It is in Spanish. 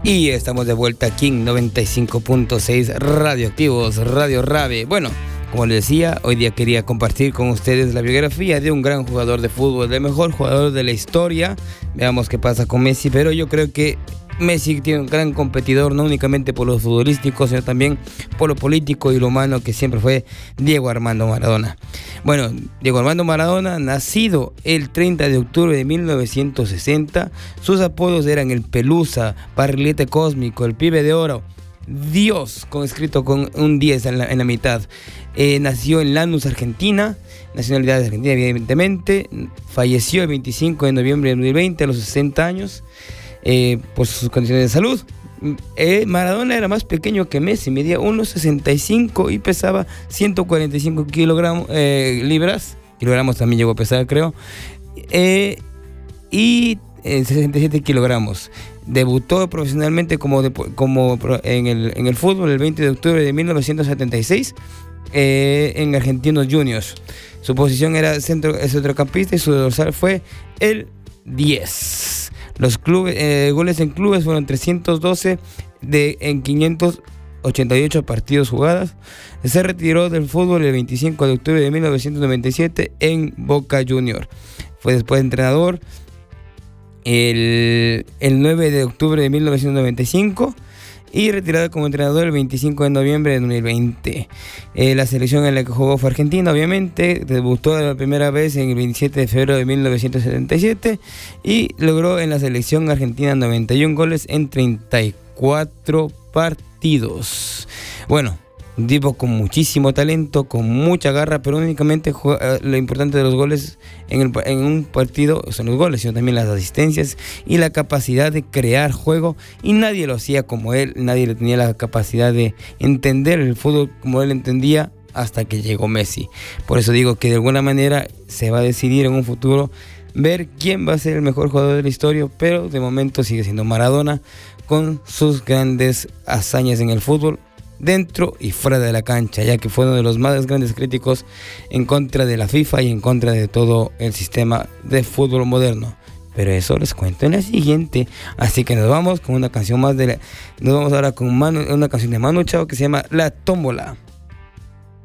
Y estamos de vuelta aquí en 95.6 Radioactivos, Radio Rave. Bueno, como les decía, hoy día quería compartir con ustedes la biografía de un gran jugador de fútbol, del mejor jugador de la historia. Veamos qué pasa con Messi, pero yo creo que Messi tiene un gran competidor, no únicamente por lo futbolístico, sino también por lo político y lo humano, que siempre fue Diego Armando Maradona. Bueno, Diego Armando Maradona, nacido el 30 de octubre de 1960, sus apodos eran el Pelusa, Barrilete Cósmico, el Pibe de Oro, Dios, escrito con un 10 en la mitad. Nació en Lanús, Argentina, nacionalidad de Argentina, evidentemente. Falleció el 25 de noviembre de 2020 a los 60 años. Por sus condiciones de salud. Maradona era más pequeño que Messi, medía 1,65 y pesaba 145 libras. Kilogramos también llegó a pesar, creo. Y 67 kilogramos. Debutó profesionalmente en el fútbol el 20 de octubre de 1976 en Argentinos Juniors. Su posición era centrocampista y su dorsal fue el 10. Los goles en clubes fueron 312 en 588 partidos jugados. Se retiró del fútbol el 25 de octubre de 1997 en Boca Juniors. Fue después entrenador el 9 de octubre de 1995 y retirado como entrenador el 25 de noviembre de 2020. La selección en la que jugó fue Argentina, obviamente. Debutó la primera vez en el 27 de febrero de 1977 y logró en la selección argentina 91 goles en 34 partidos. Bueno, un tipo con muchísimo talento, con mucha garra, pero únicamente lo importante de los goles en un partido son los goles, sino también las asistencias y la capacidad de crear juego, y nadie lo hacía como él, nadie le tenía la capacidad de entender el fútbol como él entendía hasta que llegó Messi. Por eso digo que de alguna manera se va a decidir en un futuro ver quién va a ser el mejor jugador de la historia, pero de momento sigue siendo Maradona con sus grandes hazañas en el fútbol, dentro y fuera de la cancha, ya que fue uno de los más grandes críticos en contra de la FIFA y en contra de todo el sistema de fútbol moderno. Pero eso les cuento en la siguiente. Así que nos vamos con una canción más nos vamos ahora con una canción de Manu Chao que se llama La Tómbola.